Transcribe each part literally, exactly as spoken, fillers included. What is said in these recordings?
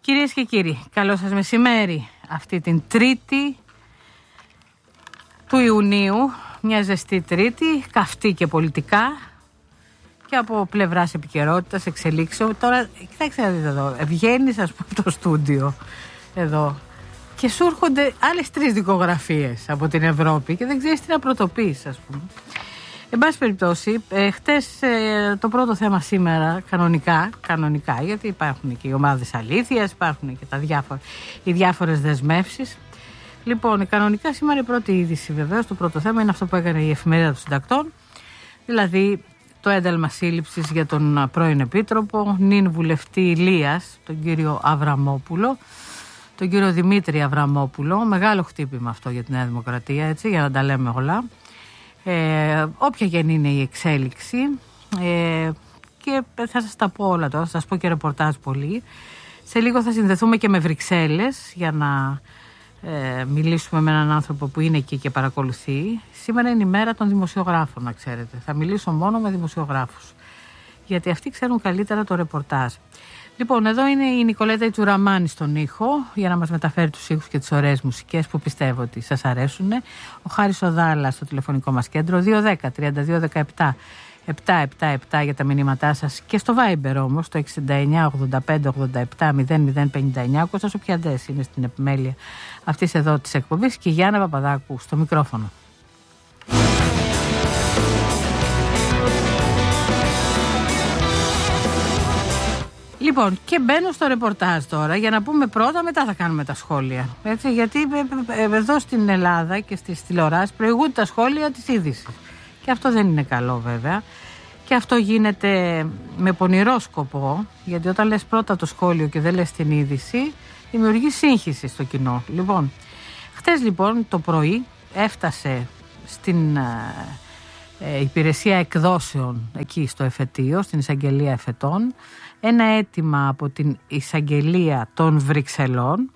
Κυρίες και κύριοι, καλό σας μεσημέρι. Αυτή την Τρίτη του Ιουνίου, μια ζεστή Τρίτη, καυτή και πολιτικά και από πλευράς επικαιρότητας, εξελίξεων. Τώρα, κοιτάξτε να δείτε εδώ, βγαίνεις ας πούμε από το στούντιο εδώ και σου έρχονται άλλες τρεις δικογραφίες από την Ευρώπη και δεν ξέρεις τι να πρωτοποιείς, ας πούμε. Εν πάση περιπτώσει, ε, χτες ε, το πρώτο θέμα σήμερα, κανονικά, κανονικά, γιατί υπάρχουν και οι ομάδες αλήθειας, υπάρχουν και τα διάφορα, οι διάφορες δεσμεύσεις. Λοιπόν, κανονικά σήμερα η πρώτη είδηση βεβαίως, το πρώτο θέμα είναι αυτό που έκανε η Εφημερίδα των Συντακτών, δηλαδή το ένταλμα σύλληψης για τον πρώην Επίτροπο, νυν βουλευτή Ηλίας, τον κύριο Αβραμόπουλο, τον κύριο Δημήτρη Αβραμόπουλο. Μεγάλο χτύπημα αυτό για τη Νέα Δημοκρατία, έτσι, για να τα λέμε όλα. Ε, όποια και είναι η εξέλιξη, ε, και θα σας τα πω όλα τώρα, θα σας πω και ρεπορτάζ πολύ. Σε λίγο θα συνδεθούμε και με Βρυξέλλες για να ε, μιλήσουμε με έναν άνθρωπο που είναι εκεί και παρακολουθεί. Σήμερα είναι η μέρα των δημοσιογράφων, να ξέρετε. Θα μιλήσω μόνο με δημοσιογράφους, γιατί αυτοί ξέρουν καλύτερα το ρεπορτάζ. Λοιπόν, εδώ είναι η Νικολέτα η Τσουραμάνη στον ήχο για να μας μεταφέρει τους ήχους και τις ωραίες μουσικές που πιστεύω ότι σας αρέσουν. Ο Χάρης Οδάλα στο τηλεφωνικό μας κέντρο δύο ένα μηδέν τρία δύο ένα επτά επτά επτά επτά για τα μηνύματά σας, και στο Viber όμως το εξήντα εννιά ογδόντα πέντε ογδόντα επτά μηδέν μηδέν πενήντα εννιά. Κώστας Οπιαντές είναι στην επιμέλεια αυτής εδώ της εκπομπής και Γιάννα Παπαδάκου στο μικρόφωνο. Λοιπόν, και μπαίνω στο ρεπορτάζ τώρα για να πούμε πρώτα, μετά θα κάνουμε τα σχόλια. Έτσι, γιατί εδώ στην Ελλάδα και στις τηλεοράσεις προηγούνται τα σχόλια της είδησης. Και αυτό δεν είναι καλό βέβαια. Και αυτό γίνεται με πονηρό σκοπό, γιατί όταν λες πρώτα το σχόλιο και δεν λες την είδηση, δημιουργεί σύγχυση στο κοινό. Λοιπόν, χτες λοιπόν το πρωί έφτασε στην ε, υπηρεσία εκδόσεων εκεί στο εφετείο, στην εισαγγελία εφετών, ένα αίτημα από την εισαγγελία των Βρυξελών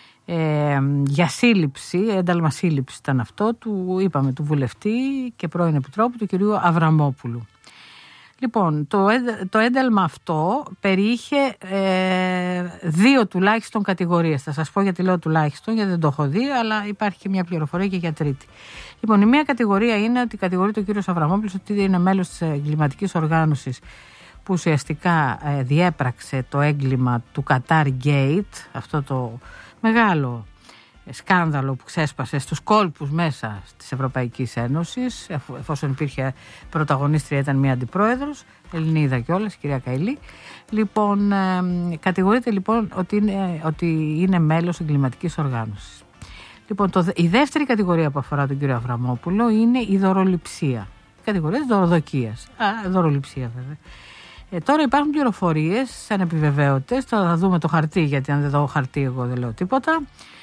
ε, για σύλληψη, ένταλμα σύλληψη ήταν αυτό, του είπαμε του βουλευτή και πρώην επιτρόπου του κυρίου Αβραμόπουλου. Λοιπόν, το, το ένταλμα αυτό περιείχε ε, δύο τουλάχιστον κατηγορίες. Θα σας πω γιατί λέω τουλάχιστον, γιατί δεν το έχω δει, αλλά υπάρχει και μια πληροφορία και για τρίτη. Λοιπόν, η μία κατηγορία είναι ότι κατηγορείται ο κύριος Αβραμόπουλος ότι είναι μέλος της εγκληματικής οργάνωσης που ουσιαστικά ε, διέπραξε το έγκλημα του Qatar Gate, αυτό το μεγάλο σκάνδαλο που ξέσπασε στους κόλπους μέσα της Ευρωπαϊκής Ένωσης, εφόσον υπήρχε πρωταγωνίστρια, ήταν μια αντιπρόεδρος, Ελληνίδα κιόλας, κυρία Καηλή. Λοιπόν, ε, κατηγορείται λοιπόν ότι είναι, ότι είναι μέλος εγκληματικής οργάνωσης. Λοιπόν, το, η δεύτερη κατηγορία που αφορά τον κύριο Αβραμόπουλο είναι η δωροληψία. Η κατηγορία της δωροδοκίας. Α, δωροληψία βέβαια. Ε, τώρα υπάρχουν πληροφορίες σαν επιβεβαίωτες, τώρα θα δούμε το χαρτί, γιατί αν δεν δω χαρτί εγώ δεν λέω τίποτα,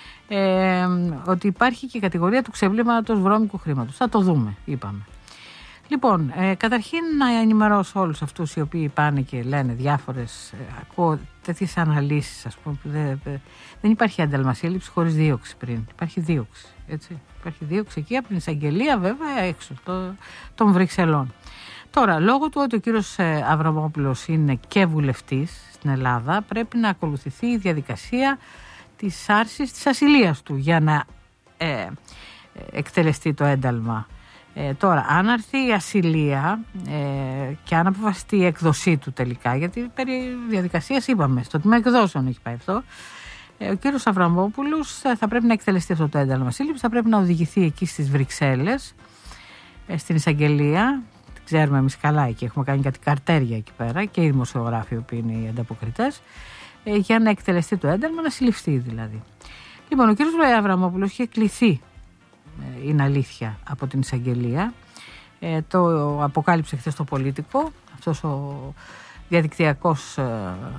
ε, ότι υπάρχει και η κατηγορία του ξεπλήματος βρώμικου χρήματος. Θα το δούμε, είπαμε. Λοιπόν, ε, καταρχήν να ενημερώσω όλους αυτούς οι οποίοι πάνε και λένε διάφορες, ε, ακούω τέτοιες αναλύσεις, ας πούμε, που δεν, δεν υπάρχει ένταλμα σύλληψη χωρίς δίωξη πριν. Υπάρχει δίωξη, έτσι. Υπάρχει δίωξη εκεί από την εισαγγελία βέβαια έξω το, των Βρυξελών. Τώρα, λόγω του ότι ο κύριος Αβραμόπουλος είναι και βουλευτής στην Ελλάδα, πρέπει να ακολουθηθεί η διαδικασία της άρσης της ασυλίας του για να ε, εκτελεστεί το ένταλμα. Ε, τώρα, αν έρθει η ασυλία ε, και αν αποφασιστεί η εκδοσή του τελικά, γιατί περί διαδικασίας είπαμε, στο τμήμα εκδόσεων έχει πάει αυτό, ε, ο κύριος Αβραμόπουλος θα πρέπει να εκτελεστεί αυτό το ένταλμα σύλληψης, θα πρέπει να οδηγηθεί εκεί στις Βρυξέλλες, ε, στην εισαγγελία. Ξέρουμε εμείς καλά εκεί, έχουμε κάνει κάτι καρτέρια εκεί πέρα και οι δημοσιογράφοι, οι οποίοι είναι οι ανταποκριτές, ε, για να εκτελεστεί το ένταλμα, να συλληφθεί δηλαδή. Λοιπόν, ο κύριος Αβραμόπουλος είχε κληθεί, ε, είναι αλήθεια, από την εισαγγελία. Ε, το αποκάλυψε χθες το Πολίτικο, αυτός ο διαδικτυακός ε,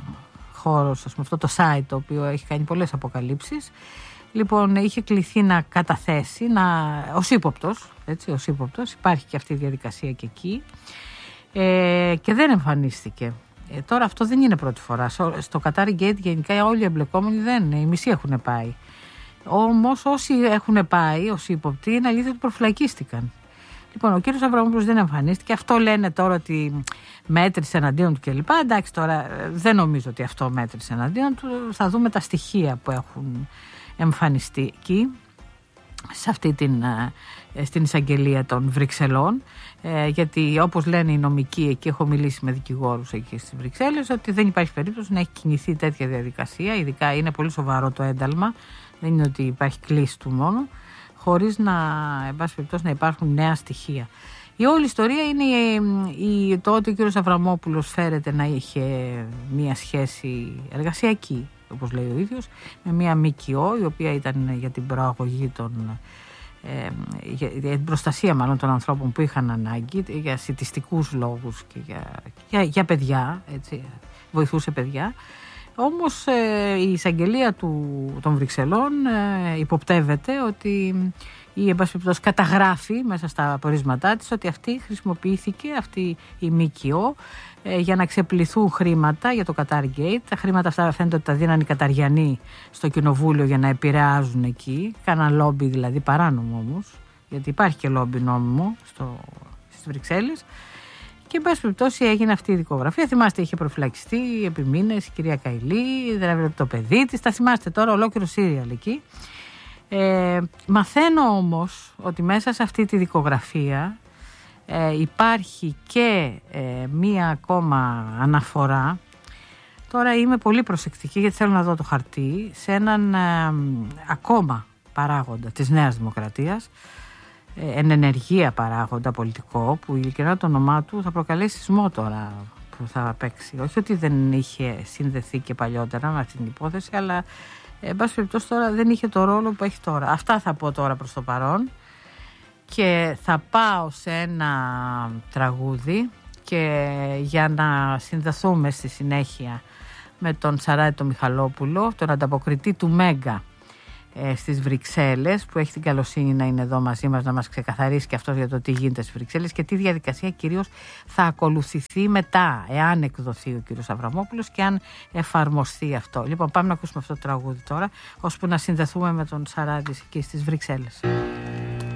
χώρος, ας πούμε, αυτό το site το οποίο έχει κάνει πολλές αποκαλύψεις. Λοιπόν, είχε κληθεί να καταθέσει, να, ως ύποπτος, έτσι, ως ύποπτος, υπάρχει και αυτή η διαδικασία και εκεί, ε, και δεν εμφανίστηκε. Ε, τώρα αυτό δεν είναι πρώτη φορά. Στο Qatar Gate γενικά όλοι οι εμπλεκόμενοι δεν είναι, οι μισοί έχουν πάει. Όμως όσοι έχουν πάει ως ύποπτοι είναι αλήθεια ότι προφυλακίστηκαν. Λοιπόν, ο κύριος Αβραμόπουλος δεν εμφανίστηκε. Αυτό λένε τώρα ότι μέτρησε εναντίον του κλπ. Εντάξει, τώρα δεν νομίζω ότι αυτό μέτρησε εναντίον του. Θα δούμε τα στοιχεία που έχουν εμφανιστεί εκεί, σε αυτή την, στην εισαγγελία των Βρυξελών, ε, γιατί όπως λένε οι νομικοί εκεί, έχω μιλήσει με δικηγόρους εκεί στις Βρυξέλλες, ότι δεν υπάρχει περίπτωση να έχει κινηθεί τέτοια διαδικασία, ειδικά είναι πολύ σοβαρό το ένταλμα, δεν είναι ότι υπάρχει κλίση του μόνο, χωρίς να, εν πάση περιπτώσει, να υπάρχουν νέα στοιχεία. Η όλη ιστορία είναι η, η, το ότι ο κύριος Αβραμόπουλος φέρεται να είχε μία σχέση εργασιακή, όπως λέει ο ίδιος, με μία ΜΚΟ, η οποία ήταν για την προαγωγή των, ε, για, για την προστασία μάλλον των ανθρώπων που είχαν ανάγκη, για σιτιστικούς λόγους και για, για, για παιδιά, έτσι, βοηθούσε παιδιά. Όμως ε, η εισαγγελία του, των Βρυξελών ε, υποπτεύεται ότι ή εν πάση περιπτώσει καταγράφει μέσα στα απορίσματά της ότι αυτή χρησιμοποιήθηκε, αυτή η ΜΚΟ, ε, για να ξεπληθούν χρήματα για το Qatar Gate. Τα χρήματα αυτά φαίνεται ότι τα δίνανε οι Καταριανοί στο κοινοβούλιο για να επηρεάζουν εκεί. Κάναν λόμπι δηλαδή, παράνομο όμως, γιατί υπάρχει και λόμπι νόμιμο στο, στις Βρυξέλλες. Και εν πάση περιπτώσει έγινε αυτή η δικογραφία. Θυμάστε, είχε προφυλακιστεί επί μήνες η κυρία Καηλή, δεν έβλεπε το παιδί της. Τα θυμάστε τώρα, ολόκληρο σύριαλ εκεί. Ε, μαθαίνω όμως ότι μέσα σε αυτή τη δικογραφία ε, υπάρχει και ε, μία ακόμα αναφορά. Τώρα είμαι πολύ προσεκτική γιατί θέλω να δω το χαρτί, σε έναν ε, ακόμα παράγοντα της Νέας Δημοκρατίας, ε, εν ενεργεία παράγοντα πολιτικό, που ειλικρινά το όνομά του θα προκαλέσει σεισμό τώρα που θα παίξει. Όχι ότι δεν είχε συνδεθεί και παλιότερα με αυτή την υπόθεση, αλλά εν πάση περιπτώσει τώρα δεν είχε το ρόλο που έχει τώρα. Αυτά θα πω τώρα προς το παρόν και θα πάω σε ένα τραγούδι, και για να συνδεθούμε στη συνέχεια με τον Σαράτη τον Μιχαλόπουλο, τον ανταποκριτή του Μέγκα ε, στις Βρυξέλλες, που έχει την καλοσύνη να είναι εδώ μαζί μας, να μας ξεκαθαρίσει και αυτό για το τι γίνεται στις Βρυξέλλες και τι διαδικασία κυρίως θα ακολουθηθεί μετά, εάν εκδοθεί ο κύριος Αβραμόπουλος και αν εφαρμοστεί αυτό. Λοιπόν, πάμε να ακούσουμε αυτό το τραγούδι τώρα, ώσπου να συνδεθούμε με τον Σαράτη εκεί στις Βρυξέλλες.